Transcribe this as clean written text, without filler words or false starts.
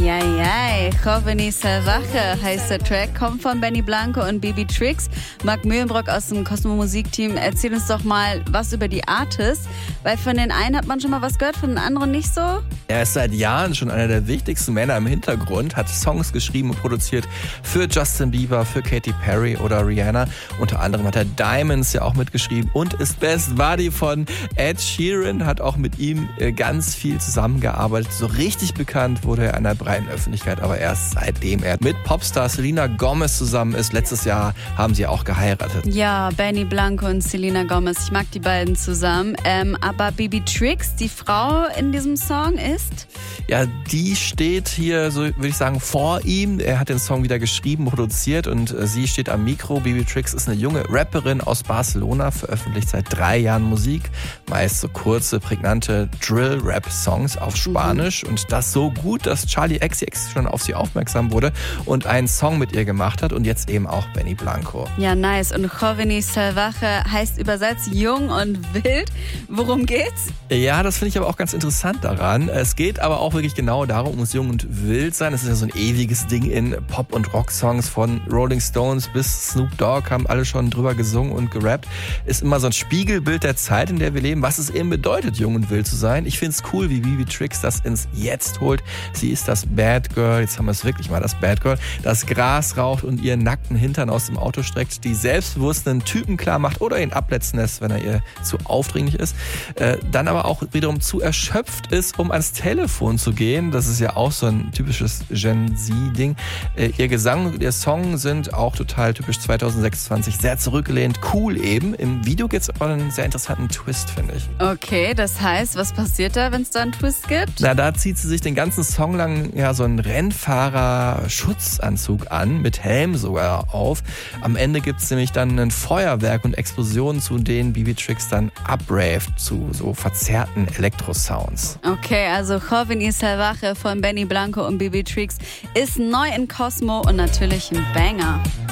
Eieiei, Joveni Salvaje heißt der Track, kommt von Benny Blanco und Bibi Trix. Marc Mühlenbrock aus dem Cosmo Musikteam, erzähl uns doch mal was über die Artists, weil von den einen hat man schon mal was gehört, von den anderen nicht so. Er ist seit Jahren schon einer der wichtigsten Männer im Hintergrund, hat Songs geschrieben und produziert für Justin Bieber, für Katy Perry oder Rihanna. Unter anderem hat er Diamonds ja auch mitgeschrieben und ist Best Buddy von Ed Sheeran, hat auch mit ihm ganz viel zusammengearbeitet. So richtig bekannt wurde er in der breiten Öffentlichkeit, aber erst seitdem er mit Popstar Selena Gomez zusammen ist. Letztes Jahr haben sie auch geheiratet. Ja, Benny Blanco und Selena Gomez, ich mag die beiden zusammen. Aber Bibi Trix, die Frau in diesem Song ist? Ja, die steht hier, so würde ich sagen, vor ihm. Er hat den Song wieder geschrieben, produziert und sie steht am Mikro. Bibi Trix ist eine junge Rapperin aus Barcelona, veröffentlicht seit 3 Jahren Musik. Meist so kurze, prägnante Drill-Rap-Songs auf Spanisch. Und das so gut, dass Charli XCX schon auf sie aufmerksam wurde und einen Song mit ihr gemacht hat und jetzt eben auch Benny Blanco. Ja, nice. Und Joveni Salvaje heißt übersetzt jung und wild. Worum geht's? Ja, das finde ich aber auch ganz interessant daran. Es geht aber auch wirklich genau darum, ums Jung und Wild sein. Es ist ja so ein ewiges Ding in Pop- und Rock-Songs von Rolling Stones bis Snoop Dogg, haben alle schon drüber gesungen und gerappt. Ist immer so ein Spiegelbild der Zeit, in der wir leben, was es eben bedeutet, jung und wild zu sein. Ich finde es cool, wie Bibi Trix das ins Jetzt holt. Sie ist das Bad Girl, jetzt haben wir es wirklich mal, das Bad Girl, das Gras raucht und ihren nackten Hintern aus dem Auto streckt, die selbstbewusst einen Typen klar macht oder ihn abblitzen lässt, wenn er ihr zu aufdringlich ist. Dann aber auch wiederum zu erschöpft ist, um ans Telefon zu gehen. Das ist ja auch so ein typisches Gen Z-Ding. Ihr Gesang und ihr Song sind auch total typisch 2026, sehr zurückgelehnt, cool eben. Im Video gibt es aber einen sehr interessanten Twist, finde ich. Okay, das heißt, was passiert da, wenn es da einen Twist gibt? Na, da zieht sie sich den ganzen Song lang ja so einen Rennfahrer-Schutzanzug an, mit Helm sogar auf. Am Ende gibt es nämlich dann ein Feuerwerk und Explosionen, zu denen Bibi Trix dann upraved zu so verzerrten Elektrosounds. Okay, also Joveni Salvaje von Benny Blanco und Bibi Trix ist neu in Cosmo und natürlich ein Banger.